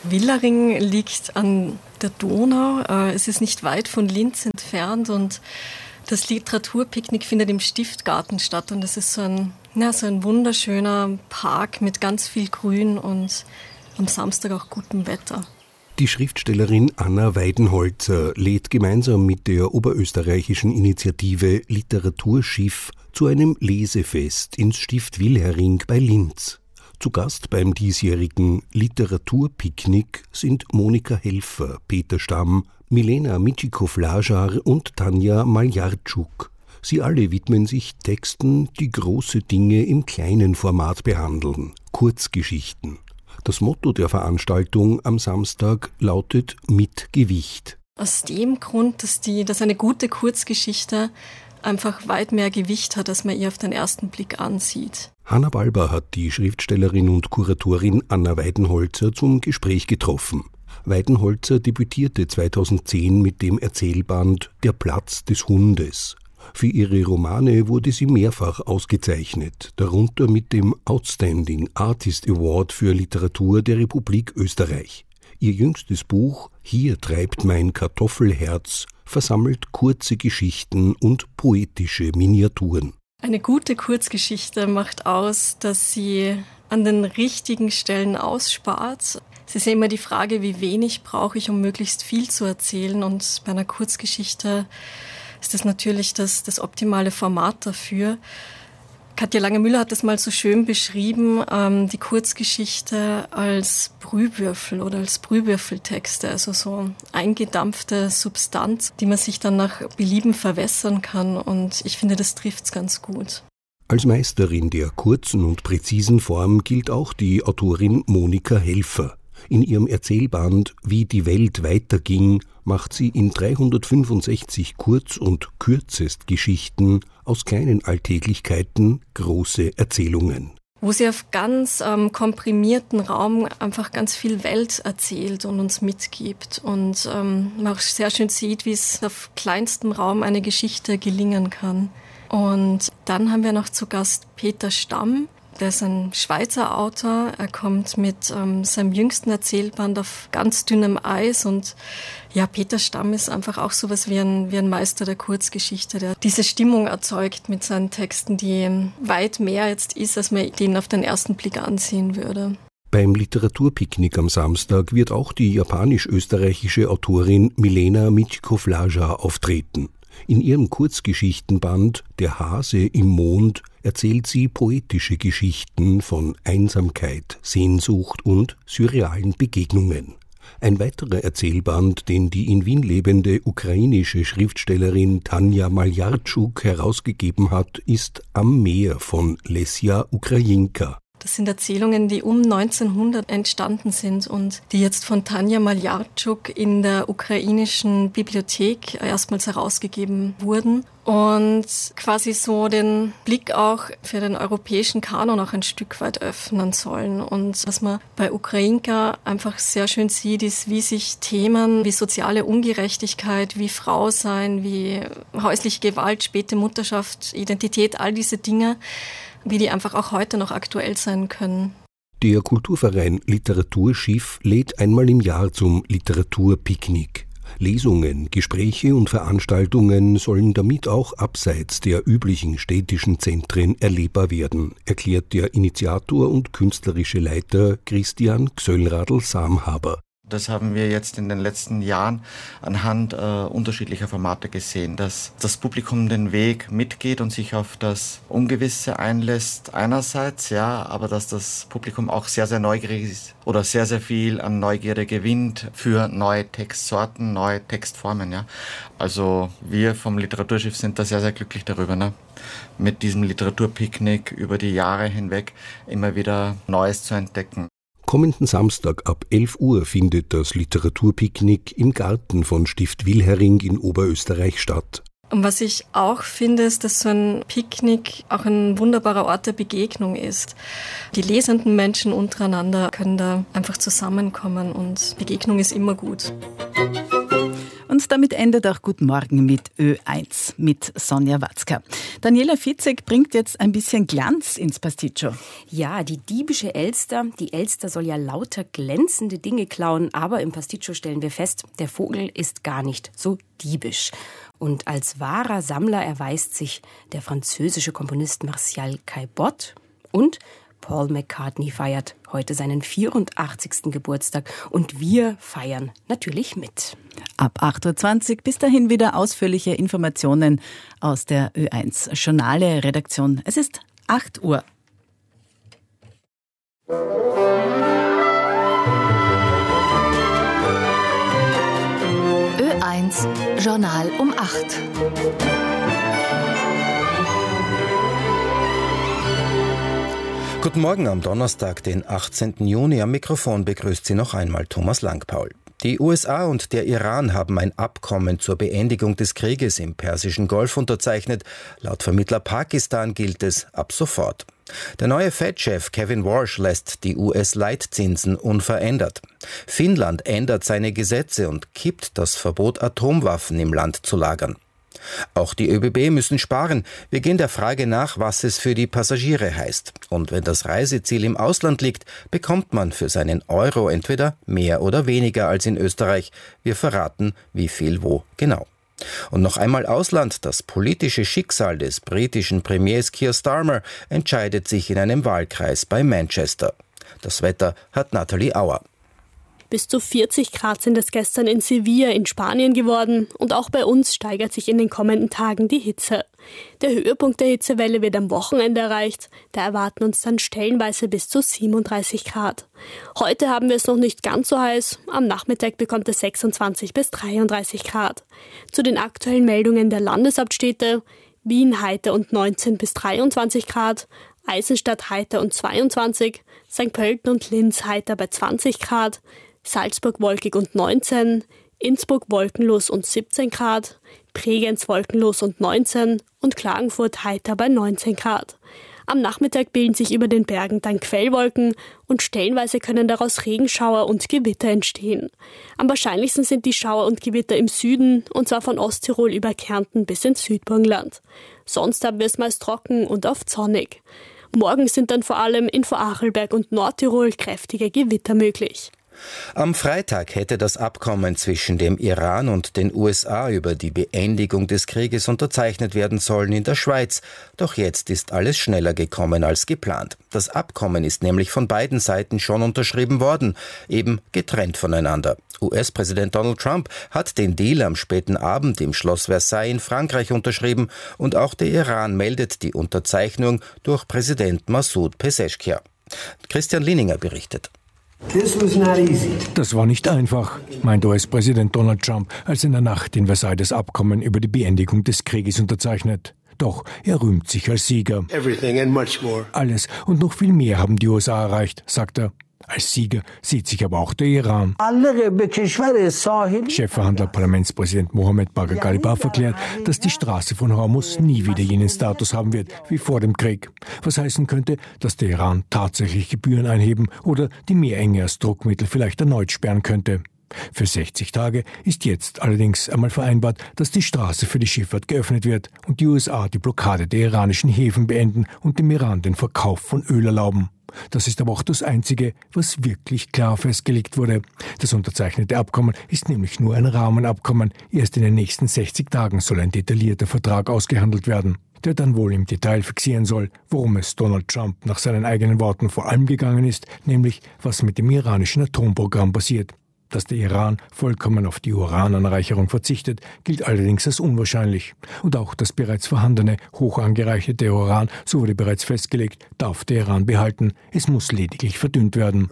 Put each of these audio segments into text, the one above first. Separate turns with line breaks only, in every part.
Willering liegt an der Donau. Es ist nicht weit von Linz entfernt und das Literaturpicknick findet im Stiftgarten statt. Und es ist so ein wunderschöner Park mit ganz viel Grün und am Samstag auch gutem Wetter.
Die Schriftstellerin Anna Weidenholzer lädt gemeinsam mit der oberösterreichischen Initiative Literaturschiff zu einem Lesefest ins Stift Wilhering bei Linz. Zu Gast beim diesjährigen Literaturpicknick sind Monika Helfer, Peter Stamm, Milena Micikow-Lajar und Tanja Maljarczuk. Sie alle widmen sich Texten, die große Dinge im kleinen Format behandeln, Kurzgeschichten. Das Motto der Veranstaltung am Samstag lautet „Mit Gewicht“.
Aus dem Grund, dass eine gute Kurzgeschichte einfach weit mehr Gewicht hat, als man ihr auf den ersten Blick ansieht.
Hanna Balber hat die Schriftstellerin und Kuratorin Anna Weidenholzer zum Gespräch getroffen. Weidenholzer debütierte 2010 mit dem Erzählband »Der Platz des Hundes«. Für ihre Romane wurde sie mehrfach ausgezeichnet, darunter mit dem Outstanding Artist Award für Literatur der Republik Österreich. Ihr jüngstes Buch »Hier treibt mein Kartoffelherz« versammelt kurze Geschichten und poetische Miniaturen.
Eine gute Kurzgeschichte macht aus, dass sie an den richtigen Stellen ausspart. Es ist ja immer die Frage, wie wenig brauche ich, um möglichst viel zu erzählen. Und bei einer Kurzgeschichte ist das natürlich das optimale Format dafür. Katja Lange-Müller hat das mal so schön beschrieben, die Kurzgeschichte als Brühwürfel oder als Brühwürfeltexte, also so eingedampfte Substanz, die man sich dann nach Belieben verwässern kann, und ich finde, das trifft's ganz gut.
Als Meisterin der kurzen und präzisen Form gilt auch die Autorin Monika Helfer. In ihrem Erzählband »Wie die Welt weiterging« macht sie in 365 Kurz- und Kürzestgeschichten aus kleinen Alltäglichkeiten große Erzählungen.
Wo sie auf ganz komprimierten Raum einfach ganz viel Welt erzählt und uns mitgibt. Und man auch sehr schön sieht, wie es auf kleinstem Raum eine Geschichte gelingen kann. Und dann haben wir noch zu Gast Peter Stamm. Der ist ein Schweizer Autor. Er kommt mit seinem jüngsten Erzählband auf ganz dünnem Eis. Und ja, Peter Stamm ist einfach auch sowas wie ein Meister der Kurzgeschichte, der diese Stimmung erzeugt mit seinen Texten, die weit mehr jetzt ist, als man den auf den ersten Blick ansehen würde.
Beim Literaturpicknick am Samstag wird auch die japanisch-österreichische Autorin Milena Micikow-Lajar auftreten. In ihrem Kurzgeschichtenband »Der Hase im Mond« erzählt sie poetische Geschichten von Einsamkeit, Sehnsucht und surrealen Begegnungen. Ein weiterer Erzählband, den die in Wien lebende ukrainische Schriftstellerin Tanja Maljarczuk herausgegeben hat, ist »Am Meer« von Lesja Ukrajinka.
Das sind Erzählungen, die um 1900 entstanden sind und die jetzt von Tanja Maljarczuk in der ukrainischen Bibliothek erstmals herausgegeben wurden und quasi so den Blick auch für den europäischen Kanon auch ein Stück weit öffnen sollen. Und was man bei Ukrajinka einfach sehr schön sieht, ist, wie sich Themen wie soziale Ungerechtigkeit, wie Frau sein, wie häusliche Gewalt, späte Mutterschaft, Identität, all diese Dinge, wie die einfach auch heute noch aktuell sein können.
Der Kulturverein Literaturschiff lädt einmal im Jahr zum Literaturpicknick. Lesungen, Gespräche und Veranstaltungen sollen damit auch abseits der üblichen städtischen Zentren erlebbar werden, erklärt der Initiator und künstlerische Leiter Christian Gsöllradl-Samhaber.
Das haben wir jetzt in den letzten Jahren anhand unterschiedlicher Formate gesehen, dass das Publikum den Weg mitgeht und sich auf das Ungewisse einlässt einerseits, ja, aber dass das Publikum auch sehr, sehr neugierig ist oder sehr, sehr viel an Neugierde gewinnt für neue Textsorten, neue Textformen, ja. Also wir vom Literaturschiff sind da sehr, sehr glücklich darüber, ne? Mit diesem Literaturpicknick über die Jahre hinweg immer wieder Neues zu entdecken.
Kommenden Samstag ab 11 Uhr findet das Literaturpicknick im Garten von Stift Wilhering in Oberösterreich statt.
Und was ich auch finde, ist, dass so ein Picknick auch ein wunderbarer Ort der Begegnung ist. Die lesenden Menschen untereinander können da einfach zusammenkommen und Begegnung ist immer gut.
Und Und damit endet auch Guten Morgen mit Ö1 mit Sonja Watzka. Daniela Fitzek bringt jetzt ein bisschen Glanz ins Pasticcio.
Ja, die diebische Elster. Die Elster soll ja lauter glänzende Dinge klauen, aber im Pasticcio stellen wir fest, der Vogel ist gar nicht so diebisch. Und als wahrer Sammler erweist sich der französische Komponist Martial Caillebotte und Paul McCartney feiert heute seinen 84. Geburtstag und wir feiern natürlich mit.
Ab 8.20 Uhr bis dahin wieder ausführliche Informationen aus der Ö1 Journale Redaktion. Es ist 8 Uhr.
Ö1 Journal um 8.
Guten Morgen am Donnerstag, den 18. Juni. Am Mikrofon begrüßt Sie noch einmal Thomas Langpaul. Die USA und der Iran haben ein Abkommen zur Beendigung des Krieges im Persischen Golf unterzeichnet. Laut Vermittler Pakistan gilt es ab sofort. Der neue Fed-Chef Kevin Warsh lässt die US-Leitzinsen unverändert. Finnland ändert seine Gesetze und kippt das Verbot, Atomwaffen im Land zu lagern. Auch die ÖBB müssen sparen. Wir gehen der Frage nach, was es für die Passagiere heißt. Und wenn das Reiseziel im Ausland liegt, bekommt man für seinen Euro entweder mehr oder weniger als in Österreich. Wir verraten, wie viel wo genau. Und noch einmal Ausland. Das politische Schicksal des britischen Premiers Keir Starmer entscheidet sich in einem Wahlkreis bei Manchester. Das Wetter hat Nathalie Auer.
Bis zu 40 Grad sind es gestern in Sevilla in Spanien geworden und auch bei uns steigert sich in den kommenden Tagen die Hitze. Der Höhepunkt der Hitzewelle wird am Wochenende erreicht, da erwarten uns dann stellenweise bis zu 37 Grad. Heute haben wir es noch nicht ganz so heiß, am Nachmittag bekommt es 26 bis 33 Grad. Zu den aktuellen Meldungen der Landeshauptstädte: Wien heiter und 19 bis 23 Grad, Eisenstadt heiter und 22, St. Pölten und Linz heiter bei 20 Grad, Salzburg wolkig und 19, Innsbruck wolkenlos und 17 Grad, Bregenz wolkenlos und 19 und Klagenfurt heiter bei 19 Grad. Am Nachmittag bilden sich über den Bergen dann Quellwolken und stellenweise können daraus Regenschauer und Gewitter entstehen. Am wahrscheinlichsten sind die Schauer und Gewitter im Süden, und zwar von Osttirol über Kärnten bis ins Südburgenland. Sonst haben wir es meist trocken und oft sonnig. Morgen sind dann vor allem in Vorarlberg und Nordtirol kräftige Gewitter möglich.
Am Freitag hätte das Abkommen zwischen dem Iran und den USA über die Beendigung des Krieges unterzeichnet werden sollen in der Schweiz. Doch jetzt ist alles schneller gekommen als geplant. Das Abkommen ist nämlich von beiden Seiten schon unterschrieben worden, eben getrennt voneinander. US-Präsident Donald Trump hat den Deal am späten Abend im Schloss Versailles in Frankreich unterschrieben und auch der Iran meldet die Unterzeichnung durch Präsident Massoud Pezeshkian. Christian Lininger berichtet.
Das war nicht einfach, meint US-Präsident Donald Trump, als in der Nacht in Versailles das Abkommen über die Beendigung des Krieges unterzeichnet. Doch er rühmt sich als Sieger. Alles und noch viel mehr haben die USA erreicht, sagt er. Als Sieger sieht sich aber auch der Iran. Chefverhandler Parlamentspräsident Mohammed Bagher Ghalibaf erklärt, dass die Straße von Hormuz nie wieder jenen Status haben wird wie vor dem Krieg. Was heißen könnte, dass der Iran tatsächlich Gebühren einheben oder die Meerenge als Druckmittel vielleicht erneut sperren könnte. Für 60 Tage ist jetzt allerdings einmal vereinbart, dass die Straße für die Schifffahrt geöffnet wird und die USA die Blockade der iranischen Häfen beenden und dem Iran den Verkauf von Öl erlauben. Das ist aber auch das Einzige, was wirklich klar festgelegt wurde. Das unterzeichnete Abkommen ist nämlich nur ein Rahmenabkommen. Erst in den nächsten 60 Tagen soll ein detaillierter Vertrag ausgehandelt werden, der dann wohl im Detail fixieren soll, worum es Donald Trump nach seinen eigenen Worten vor allem gegangen ist, nämlich was mit dem iranischen Atomprogramm passiert. Dass der Iran vollkommen auf die Urananreicherung verzichtet, gilt allerdings als unwahrscheinlich. Und auch das bereits vorhandene, hoch angereicherte Uran, so wurde bereits festgelegt, darf der Iran behalten. Es muss lediglich verdünnt werden.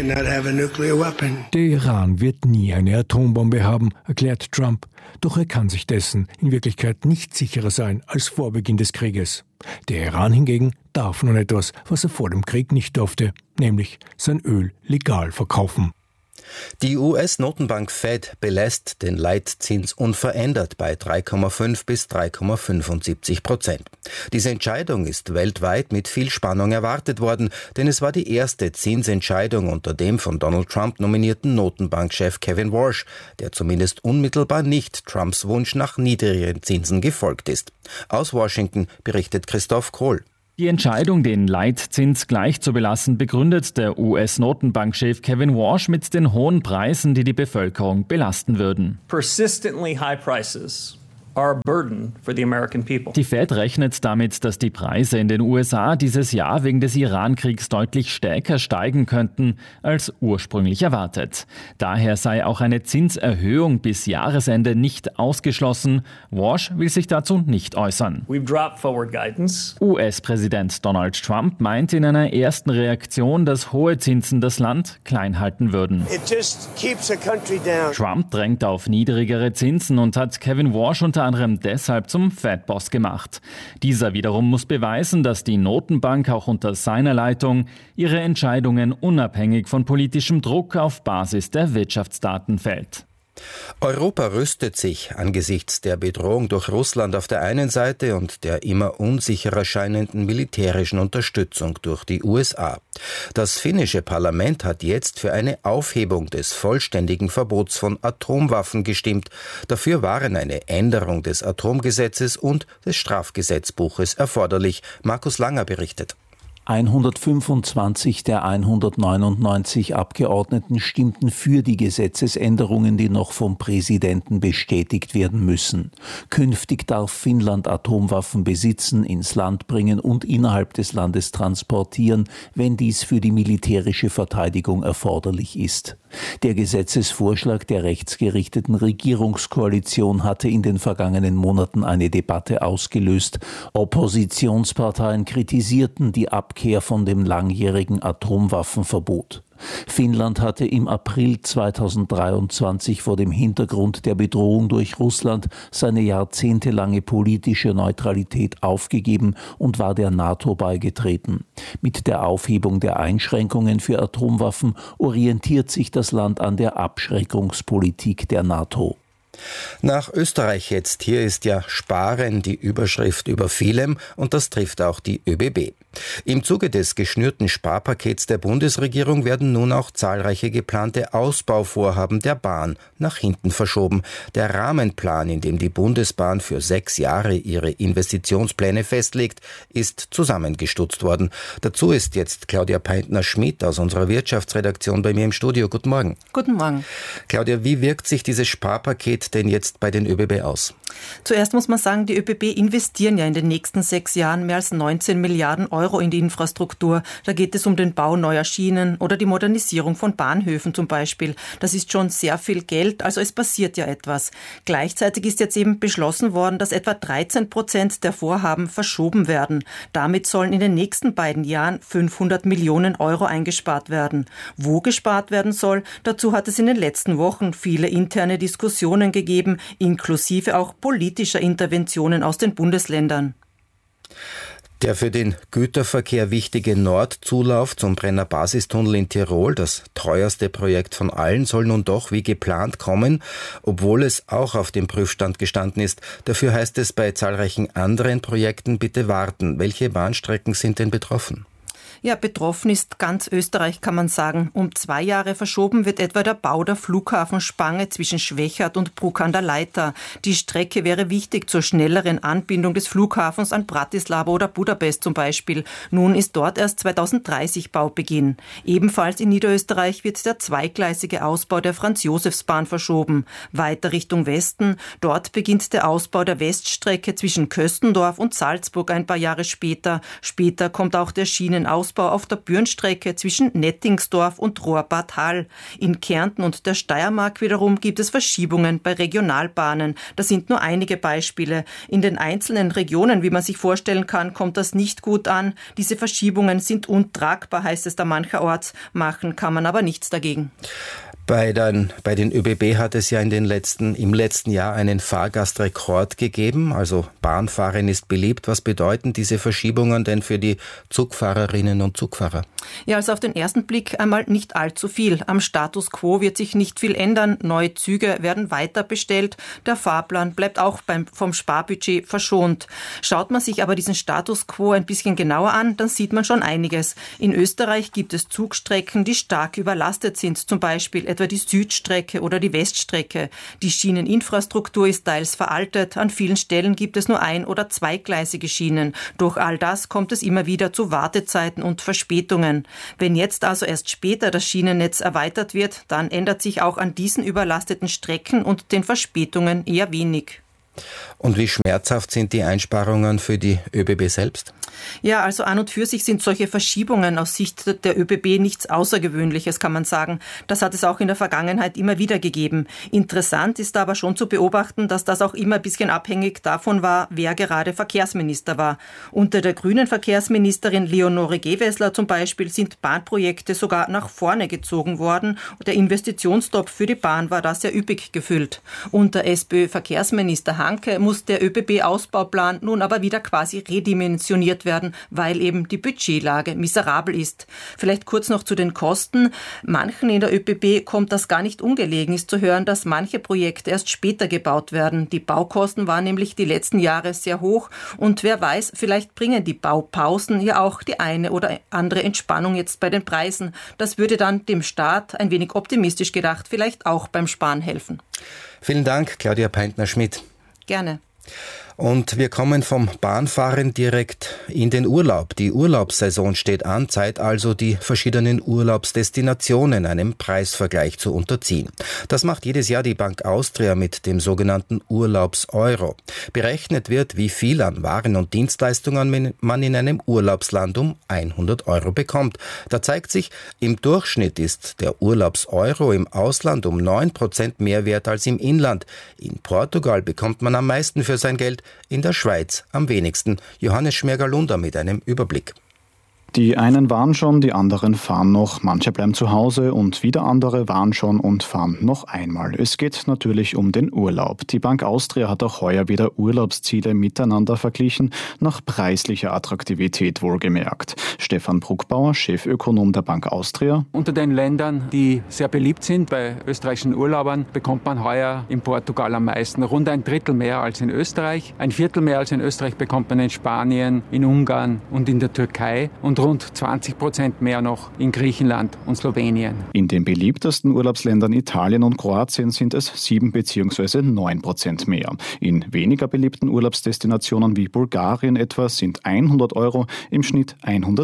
Der Iran wird nie eine Atombombe haben, erklärt Trump. Doch er kann sich dessen in Wirklichkeit nicht sicherer sein als vor Beginn des Krieges. Der Iran hingegen darf nun etwas, was er vor dem Krieg nicht durfte, nämlich sein Öl legal verkaufen.
Die US-Notenbank Fed belässt den Leitzins unverändert bei 3,5 bis 3,75%. Diese Entscheidung ist weltweit mit viel Spannung erwartet worden, denn es war die erste Zinsentscheidung unter dem von Donald Trump nominierten Notenbankchef Kevin Warsh, der zumindest unmittelbar nicht Trumps Wunsch nach niedrigeren Zinsen gefolgt ist. Aus Washington berichtet Christoph Kohl.
Die Entscheidung, den Leitzins gleich zu belassen, begründet der US-Notenbankchef Kevin Warsh mit den hohen Preisen, die die Bevölkerung belasten würden.
Persistently high prices are a burden for the American people.
Die Fed rechnet damit, dass die Preise in den USA dieses Jahr wegen des Iran-Kriegs deutlich stärker steigen könnten als ursprünglich erwartet. Daher sei auch eine Zinserhöhung bis Jahresende nicht ausgeschlossen. Warsh will sich dazu nicht äußern.
We've dropped forward guidance.
US-Präsident Donald Trump meint in einer ersten Reaktion, dass hohe Zinsen das Land klein halten würden.
It just keeps a country down.
Trump drängt auf niedrigere Zinsen und hat Kevin Warsh unter anderem deshalb zum Fed-Boss gemacht. Dieser wiederum muss beweisen, dass die Notenbank auch unter seiner Leitung ihre Entscheidungen unabhängig von politischem Druck auf Basis der Wirtschaftsdaten fällt.
Europa rüstet sich angesichts der Bedrohung durch Russland auf der einen Seite und der immer unsicherer scheinenden militärischen Unterstützung durch die USA. Das finnische Parlament hat jetzt für eine Aufhebung des vollständigen Verbots von Atomwaffen gestimmt. Dafür waren eine Änderung des Atomgesetzes und des Strafgesetzbuches erforderlich. Markus Langer berichtet.
125 der 199 Abgeordneten stimmten für die Gesetzesänderungen, die noch vom Präsidenten bestätigt werden müssen. Künftig darf Finnland Atomwaffen besitzen, ins Land bringen und innerhalb des Landes transportieren, wenn dies für die militärische Verteidigung erforderlich ist. Der Gesetzesvorschlag der rechtsgerichteten Regierungskoalition hatte in den vergangenen Monaten eine Debatte ausgelöst. Oppositionsparteien kritisierten die Abkehr von dem langjährigen Atomwaffenverbot. Finnland hatte im April 2023 vor dem Hintergrund der Bedrohung durch Russland seine jahrzehntelange politische Neutralität aufgegeben und war der NATO beigetreten. Mit der Aufhebung der Einschränkungen für Atomwaffen orientiert sich das Land an der Abschreckungspolitik der NATO.
Nach Österreich jetzt. Hier ist ja Sparen die Überschrift über vielem und das trifft auch die ÖBB. Im Zuge des geschnürten Sparpakets der Bundesregierung werden nun auch zahlreiche geplante Ausbauvorhaben der Bahn nach hinten verschoben. Der Rahmenplan, in dem die Bundesbahn für 6 Jahre ihre Investitionspläne festlegt, ist zusammengestutzt worden. Dazu ist jetzt Claudia Peintner-Schmidt aus unserer Wirtschaftsredaktion bei mir im Studio. Guten Morgen.
Guten Morgen.
Claudia, wie wirkt sich dieses Sparpaket denn jetzt bei den ÖBB aus?
Zuerst muss man sagen, die ÖBB investieren ja in den nächsten 6 Jahren mehr als 19 Milliarden Euro in die Infrastruktur. Da geht es um den Bau neuer Schienen oder die Modernisierung von Bahnhöfen zum Beispiel. Das ist schon sehr viel Geld, also es passiert ja etwas. Gleichzeitig ist jetzt eben beschlossen worden, dass etwa 13% der Vorhaben verschoben werden. Damit sollen in den nächsten beiden Jahren 500 Millionen Euro eingespart werden. Wo gespart werden soll, dazu hat es in den letzten Wochen viele interne Diskussionen gegeben, inklusive auch politischer Interventionen aus den Bundesländern.
Der für den Güterverkehr wichtige Nordzulauf zum Brenner Basistunnel in Tirol, das teuerste Projekt von allen, soll nun doch wie geplant kommen, obwohl es auch auf dem Prüfstand gestanden ist. Dafür heißt es bei zahlreichen anderen Projekten bitte warten. Welche Bahnstrecken sind denn betroffen?
Ja, betroffen ist ganz Österreich, kann man sagen. Um 2 Jahre verschoben wird etwa der Bau der Flughafenspange zwischen Schwechat und Bruck an der Leitha. Die Strecke wäre wichtig zur schnelleren Anbindung des Flughafens an Bratislava oder Budapest zum Beispiel. Nun ist dort erst 2030 Baubeginn. Ebenfalls in Niederösterreich wird der zweigleisige Ausbau der Franz-Josefs-Bahn verschoben. Weiter Richtung Westen. Dort beginnt der Ausbau der Weststrecke zwischen Köstendorf und Salzburg ein paar Jahre später. Später kommt auch der Schienenausbau auf der Bürnstrecke zwischen Nettingsdorf und Rohrbad Hall. In Kärnten und der Steiermark wiederum gibt es Verschiebungen bei Regionalbahnen. Das sind nur einige Beispiele. In den einzelnen Regionen, wie man sich vorstellen kann, kommt das nicht gut an. Diese Verschiebungen sind untragbar, heißt es da mancherorts. Machen kann man aber nichts dagegen.
Bei den ÖBB hat es ja im letzten Jahr einen Fahrgastrekord gegeben. Also Bahnfahren ist beliebt. Was bedeuten diese Verschiebungen denn für die Zugfahrerinnen und Zugfahrer?
Ja, also auf den ersten Blick einmal nicht allzu viel. Am Status quo wird sich nicht viel ändern. Neue Züge werden weiter bestellt. Der Fahrplan bleibt auch vom Sparbudget verschont. Schaut man sich aber diesen Status quo ein bisschen genauer an, dann sieht man schon einiges. In Österreich gibt es Zugstrecken, die stark überlastet sind. Zum Beispiel etwa die Südstrecke oder die Weststrecke. Die Schieneninfrastruktur ist teils veraltet. An vielen Stellen gibt es nur ein- oder zweigleisige Schienen. Durch all das kommt es immer wieder zu Wartezeiten und Verspätungen. Wenn jetzt also erst später das Schienennetz erweitert wird, dann ändert sich auch an diesen überlasteten Strecken und den Verspätungen eher wenig.
Und wie schmerzhaft sind die Einsparungen für die ÖBB selbst?
Ja, also an und für sich sind solche Verschiebungen aus Sicht der ÖBB nichts Außergewöhnliches, kann man sagen. Das hat es auch in der Vergangenheit immer wieder gegeben. Interessant ist aber schon zu beobachten, dass das auch immer ein bisschen abhängig davon war, wer gerade Verkehrsminister war. Unter der grünen Verkehrsministerin Leonore Gewessler zum Beispiel sind Bahnprojekte sogar nach vorne gezogen worden. Der Investitionstopf für die Bahn war da sehr üppig gefüllt. Unter SPÖ-Verkehrsminister Hanke muss der ÖBB-Ausbauplan nun aber wieder quasi redimensioniert werden, weil eben die Budgetlage miserabel ist. Vielleicht kurz noch zu den Kosten. Manchen in der ÖBB kommt das gar nicht ungelegen, ist zu hören, dass manche Projekte erst später gebaut werden. Die Baukosten waren nämlich die letzten Jahre sehr hoch und wer weiß, vielleicht bringen die Baupausen ja auch die eine oder andere Entspannung jetzt bei den Preisen. Das würde dann dem Staat, ein wenig optimistisch gedacht, vielleicht auch beim Sparen helfen.
Vielen Dank, Claudia Peintner-Schmidt.
Gerne.
Und wir kommen vom Bahnfahren direkt in den Urlaub. Die Urlaubssaison steht an, Zeit also, die verschiedenen Urlaubsdestinationen einem Preisvergleich zu unterziehen. Das macht jedes Jahr die Bank Austria mit dem sogenannten Urlaubs-Euro. Berechnet wird, wie viel an Waren und Dienstleistungen man in einem Urlaubsland um 100 Euro bekommt. Da zeigt sich, im Durchschnitt ist der Urlaubs-Euro im Ausland um 9% mehr wert als im Inland. In Portugal bekommt man am meisten für sein Geld, in der Schweiz am wenigsten. Johannes Schmergalunder mit einem Überblick.
Die einen waren schon, die anderen fahren noch. Manche bleiben zu Hause und wieder andere waren schon und fahren noch einmal. Es geht natürlich um den Urlaub. Die Bank Austria hat auch heuer wieder Urlaubsziele miteinander verglichen, nach preislicher Attraktivität wohlgemerkt. Stefan Bruckbauer, Chefökonom der Bank Austria.
Unter den Ländern, die sehr beliebt sind bei österreichischen Urlaubern, bekommt man heuer in Portugal am meisten. Rund 1/3 mehr als in Österreich. 1/4 mehr als in Österreich bekommt man in Spanien, in Ungarn und in der Türkei. Und rund 20% mehr noch in Griechenland und Slowenien.
In den beliebtesten Urlaubsländern Italien und Kroatien sind es 7 bzw. 9% mehr. In weniger beliebten Urlaubsdestinationen wie Bulgarien etwa sind 100 Euro im Schnitt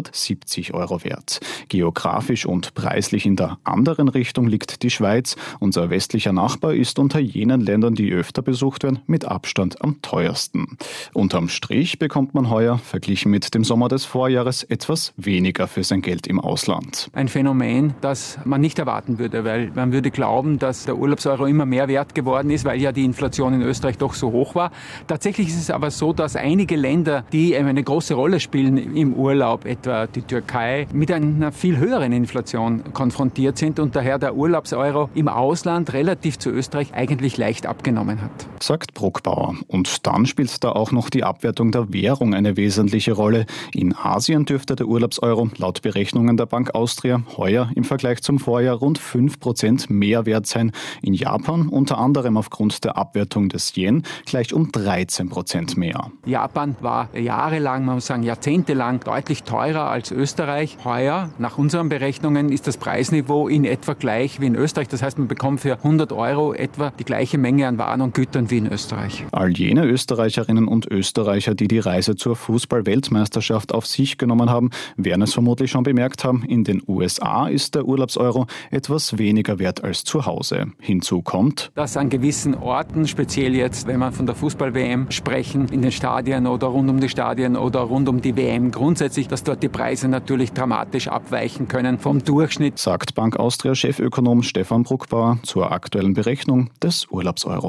170 Euro wert. Geografisch und preislich in der anderen Richtung liegt die Schweiz. Unser westlicher Nachbar ist unter jenen Ländern, die öfter besucht werden, mit Abstand am teuersten. Unterm Strich bekommt man heuer, verglichen mit dem Sommer des Vorjahres, etwas weniger für sein Geld im Ausland.
Ein Phänomen, das man nicht erwarten würde, weil man würde glauben, dass der Urlaubseuro immer mehr wert geworden ist, weil ja die Inflation in Österreich doch so hoch war. Tatsächlich ist es aber so, dass einige Länder, die eine große Rolle spielen im Urlaub, etwa die Türkei, mit einer viel höheren Inflation konfrontiert sind und daher der Urlaubseuro im Ausland relativ zu Österreich eigentlich leicht abgenommen hat.
Sagt Bruckbauer. Und dann spielt da auch noch die Abwertung der Währung eine wesentliche Rolle. In Asien dürfte der Urlaubseuro laut Berechnungen der Bank Austria heuer im Vergleich zum Vorjahr rund 5% mehr wert sein. In Japan unter anderem aufgrund der Abwertung des Yen gleich um 13% mehr.
Japan war jahrelang, man muss sagen jahrzehntelang, deutlich teurer als Österreich. Heuer, nach unseren Berechnungen, ist das Preisniveau in etwa gleich wie in Österreich. Das heißt, man bekommt für 100 Euro etwa die gleiche Menge an Waren und Gütern wie in Österreich.
All jene Österreicherinnen und Österreicher, die die Reise zur Fußball-Weltmeisterschaft auf sich genommen haben, werden es vermutlich schon bemerkt haben, in den USA ist der Urlaubseuro etwas weniger wert als zu Hause. Hinzu kommt,
dass an gewissen Orten, speziell jetzt, wenn man von der Fußball-WM sprechen, in den Stadien oder rund um die Stadien oder rund um die WM grundsätzlich, dass dort die Preise natürlich dramatisch abweichen können vom Durchschnitt.
Sagt Bank Austria Chefökonom Stefan Bruckbauer zur aktuellen Berechnung des Urlaubseuros.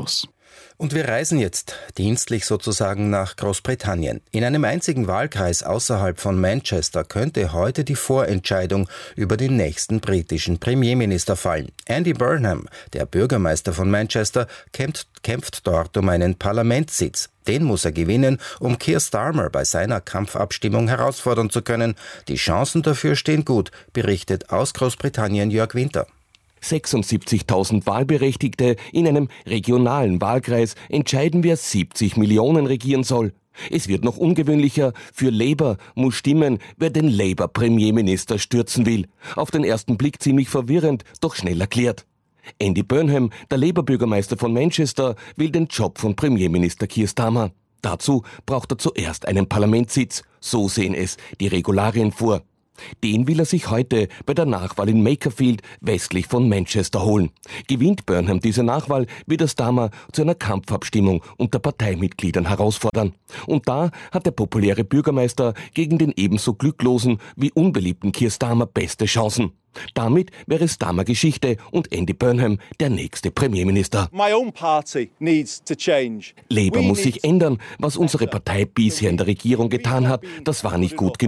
Und wir reisen jetzt dienstlich sozusagen nach Großbritannien. In einem einzigen Wahlkreis außerhalb von Manchester könnte heute die Vorentscheidung über den nächsten britischen Premierminister fallen. Andy Burnham, der Bürgermeister von Manchester, kämpft dort um einen Parlamentssitz. Den muss er gewinnen, um Keir Starmer bei seiner Kampfabstimmung herausfordern zu können. Die Chancen dafür stehen gut, berichtet aus Großbritannien Jörg Winter.
76.000 Wahlberechtigte in einem regionalen Wahlkreis entscheiden, wer 70 Millionen regieren soll. Es wird noch ungewöhnlicher. Für Labour muss stimmen, wer den Labour-Premierminister stürzen will. Auf den ersten Blick ziemlich verwirrend, doch schnell erklärt. Andy Burnham, der Labour-Bürgermeister von Manchester, will den Job von Premierminister Keir Starmer. Dazu braucht er zuerst einen Parlamentssitz. So sehen es die Regularien vor. Den will er sich heute bei der Nachwahl in Makerfield westlich von Manchester holen. Gewinnt Burnham diese Nachwahl, wird er Starmer zu einer Kampfabstimmung unter Parteimitgliedern herausfordern. Und da hat der populäre Bürgermeister gegen den ebenso glücklosen wie unbeliebten Keir Starmer beste Chancen. Damit wäre Starmer Geschichte und Andy Burnham der nächste Premierminister. Labour muss sich ändern. Was unsere Partei bisher in der Regierung getan hat, das war nicht gut genug.